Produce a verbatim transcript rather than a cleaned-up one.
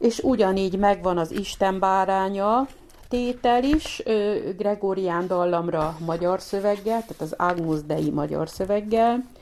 És ugyanígy megvan az Isten báránya tétel is, ö, gregórián dallamra magyar szöveggel, tehát az Agnus Dei magyar szöveggel,